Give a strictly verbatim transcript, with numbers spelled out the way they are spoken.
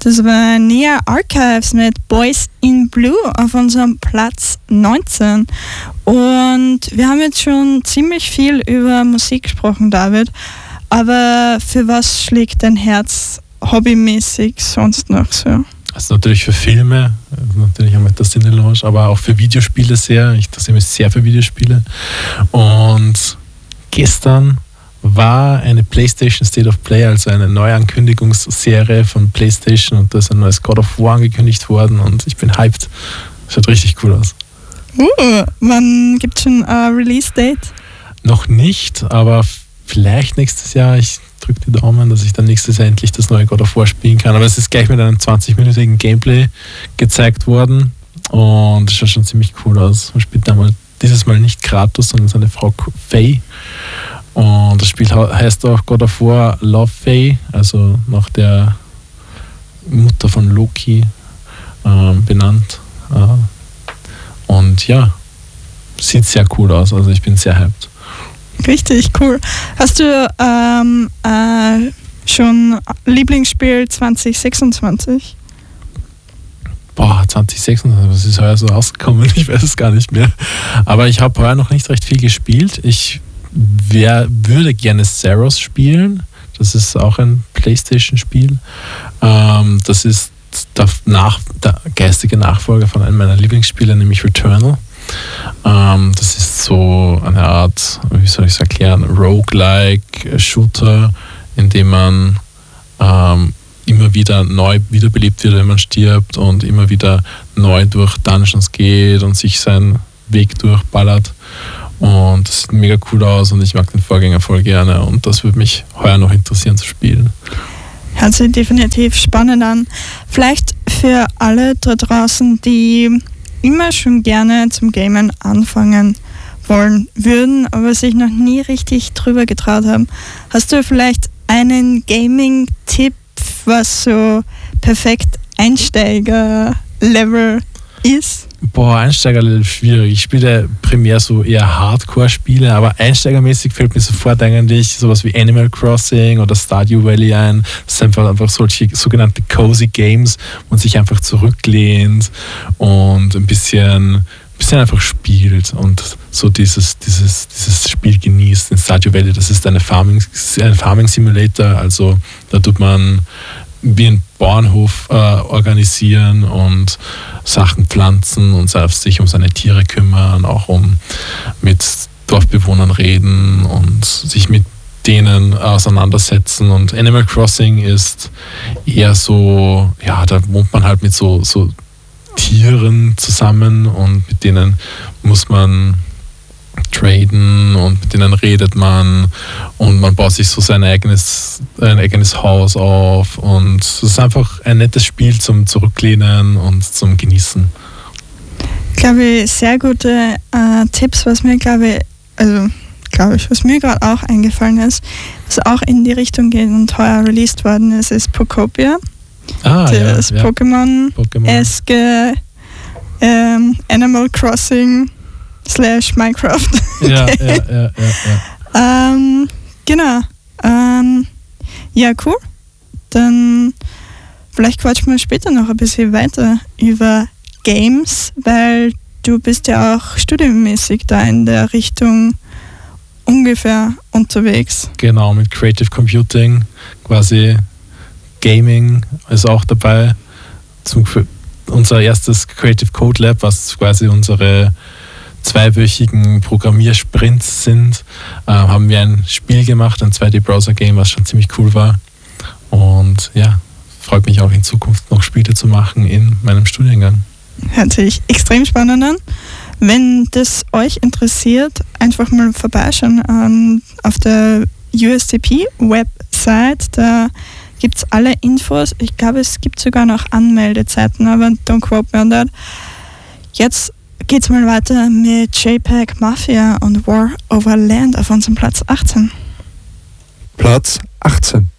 Das war Nia Archives mit Boys in Blue auf unserem Platz neunzehn. Und wir haben jetzt schon ziemlich viel über Musik gesprochen, David. Aber für was schlägt dein Herz hobbymäßig sonst noch so? Also natürlich für Filme, natürlich haben wir das in der Lounge, aber auch für Videospiele sehr. Ich interessiere mich sehr für Videospiele. Und gestern war eine PlayStation State of Play, also eine Neuankündigungsserie von PlayStation, und da ist ein neues God of War angekündigt worden und ich bin hyped. Schaut richtig cool aus. Uh, wann gibt es schon ein Release-Date? Noch nicht, aber vielleicht nächstes Jahr. Ich drücke die Daumen, dass ich dann nächstes Jahr endlich das neue God of War spielen kann. Aber es ist gleich mit einem zwanzig-minütigen Gameplay gezeigt worden und es schaut schon ziemlich cool aus. Man spielt einmal, dieses Mal nicht Kratos, sondern seine Frau Faye. Und das Spiel heißt auch God of War Love Faye, also nach der Mutter von Loki äh, benannt. Äh, und ja, sieht sehr cool aus, also ich bin sehr hyped. Richtig cool. Hast du ähm, äh, schon Lieblingsspiel zwanzig sechsundzwanzig? Boah, zwanzig sechsundzwanzig, was ist heuer so rausgekommen? Ich weiß es gar nicht mehr. Aber ich habe heuer noch nicht recht viel gespielt. Ich Wer würde gerne Saros spielen? Das ist auch ein PlayStation-Spiel. Ähm, das ist der, Nach, der geistige Nachfolger von einem meiner Lieblingsspiele, nämlich Returnal. Ähm, das ist so eine Art, wie soll ich es erklären, Roguelike-Shooter, in dem man ähm, immer wieder neu wiederbelebt wird, wenn man stirbt, und immer wieder neu durch Dungeons geht und sich seinen Weg durchballert. Und das sieht mega cool aus und ich mag den Vorgänger voll gerne und das würde mich heuer noch interessieren zu spielen. Hört sich definitiv spannend an. Vielleicht für alle da draußen, die immer schon gerne zum Gamen anfangen wollen würden, aber sich noch nie richtig drüber getraut haben. Hast du vielleicht einen Gaming-Tipp, was so perfekt Einsteiger-Level ist? Boah, Einsteiger schwierig. Ich spiele primär so eher Hardcore-Spiele, aber einsteigermäßig fällt mir sofort eigentlich sowas wie Animal Crossing oder Stardew Valley ein. Das sind einfach, einfach solche sogenannte Cozy Games, wo man sich einfach zurücklehnt und ein bisschen, ein bisschen einfach spielt und so dieses, dieses, dieses Spiel genießt. In Stardew Valley, das ist eine Farming, ein Farming Simulator, also da tut man wie einen Bauernhof äh, organisieren und Sachen pflanzen und sich um seine Tiere kümmern, auch um mit Dorfbewohnern reden und sich mit denen auseinandersetzen. Und Animal Crossing ist eher so, ja, da wohnt man halt mit so, so Tieren zusammen und mit denen muss man traden und mit denen redet man und man baut sich so sein eigenes, ein eigenes Haus auf und es ist einfach ein nettes Spiel zum Zurücklehnen und zum Genießen. Ich glaube, sehr gute äh, Tipps, was mir glaube also glaube ich, was mir gerade auch eingefallen ist, was auch in die Richtung geht und heuer released worden ist, ist Pokopia. Ah, das ja, ja. Pokémon-eske ähm, Animal Crossing slash Minecraft. Ja, ja, ja, ja, ja. Ähm, genau. Ähm, ja, cool. Dann vielleicht quatschen wir später noch ein bisschen weiter über Games, weil du bist ja auch studienmäßig da in der Richtung ungefähr unterwegs. Genau, mit Creative Computing, quasi Gaming ist auch dabei. Zum, unser erstes Creative Code Lab, was quasi unsere zweiwöchigen Programmiersprints sind, äh, haben wir ein Spiel gemacht, ein zwei D-Browser-Game, was schon ziemlich cool war. Und ja, freut mich auch in Zukunft noch Spiele zu machen in meinem Studiengang. Hört sich extrem spannend an. Wenn das euch interessiert, einfach mal vorbeischauen ähm, auf der U S C P-Website. Da gibt es alle Infos. Ich glaube, es gibt sogar noch Anmeldezeiten, aber don't quote me on that. Jetzt geht's mal weiter mit JPEG Mafia und War Over Land auf unserem Platz achtzehn. Platz achtzehn.